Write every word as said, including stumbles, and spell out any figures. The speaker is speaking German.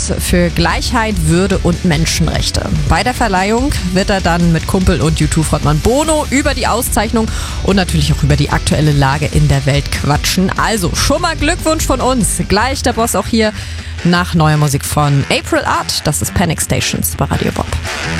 Preis für Gleichheit, Würde und Menschenrechte. Bei der Verleihung wird er dann mit Kumpel und U zwei Frontmann Bono über die Auszeichnung und natürlich auch über die aktuelle Lage in der Welt quatschen. Also schon mal Glückwunsch von uns. Gleich der Boss auch hier nach neuer Musik von April Art. Das ist Panic Stations bei Radio Bob.